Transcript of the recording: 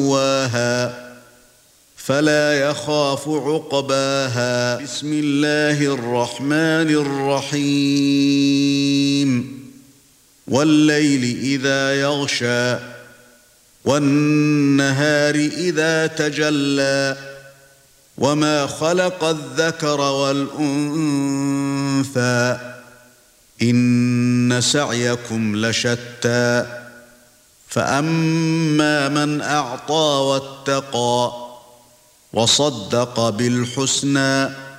سواها فلا يخاف عقباها بسم الله الرحمن الرحيم والليل إذا يغشى والنهار إذا تجلى وما خلق الذكر والأنثى إن سعيكم لشتى فأما من أعطى واتقى وصدق بالحسنى